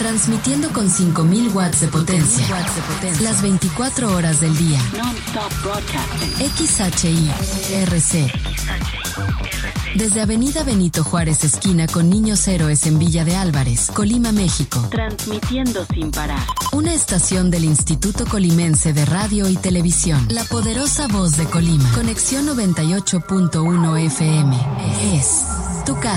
Transmitiendo con 5000 watts de potencia. Las 24 horas del día. XHI-RC. Desde Avenida Benito Juárez, esquina con Niños Héroes en Villa de Álvarez, Colima, México. Transmitiendo sin parar. Una estación del Instituto Colimense de Radio y Televisión. La poderosa voz de Colima. Conexión 98.1 FM. Es tu casa.